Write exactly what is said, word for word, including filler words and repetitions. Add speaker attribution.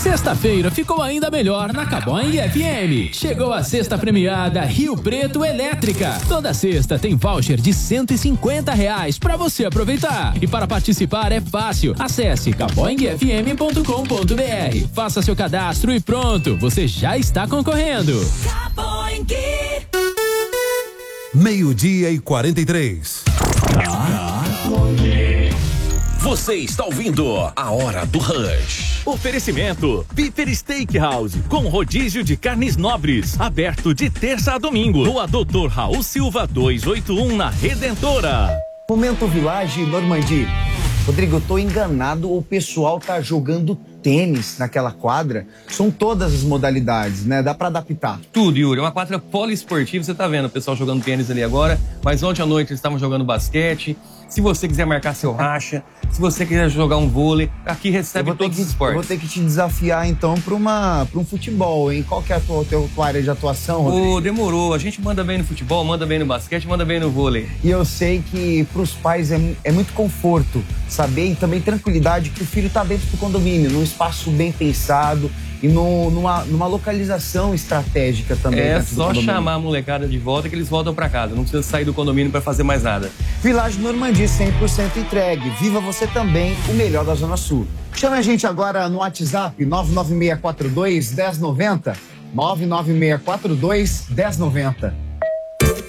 Speaker 1: Sexta-feira ficou ainda melhor na Caboing F M. Chegou a sexta premiada Rio Preto Elétrica. Toda sexta tem voucher de cento e cinquenta reais pra você aproveitar. E para participar é fácil. Acesse caboing f m ponto com ponto b r. Faça seu cadastro e pronto, você já está concorrendo. Caboing.
Speaker 2: Meio-dia e quarenta e três.
Speaker 3: Você está ouvindo a Hora do Rush.
Speaker 4: Oferecimento Piper Steakhouse, com rodízio de carnes nobres, aberto de terça a domingo. Rua doutor Raul Silva duzentos e oitenta e um, na Redentora.
Speaker 5: Momento Village Normandie. Rodrigo, eu tô enganado, o pessoal tá jogando tênis naquela quadra? São todas as modalidades, né? Dá pra adaptar.
Speaker 6: Tudo, Yuri. É uma quadra poliesportiva, você tá vendo o pessoal jogando tênis ali agora, mas ontem à noite eles estavam jogando basquete. Se você quiser marcar seu racha, se você quiser jogar um vôlei, aqui recebe todos
Speaker 5: que,
Speaker 6: os esportes.
Speaker 5: Eu vou ter que te desafiar, então, pra, uma, pra um futebol, hein? Qual que é a tua, tua, tua área de atuação, Rodrigo?
Speaker 6: Ô, demorou. A gente manda bem no futebol, manda bem no basquete, manda bem no vôlei.
Speaker 5: E eu sei que pros pais é, é muito conforto saber e também tranquilidade que o filho tá dentro do condomínio, num espaço bem pensado e no, numa, numa localização estratégica também.
Speaker 6: É só chamar a molecada de volta que eles voltam pra casa. Não precisa sair do condomínio pra fazer mais nada.
Speaker 5: Village Normandie, cem por cento entregue. Viva você também, o melhor da Zona Sul. Chame a gente agora no WhatsApp, nove nove seis quatro dois, um zero nove zero. nove nove seis quatro dois, um zero nove zero.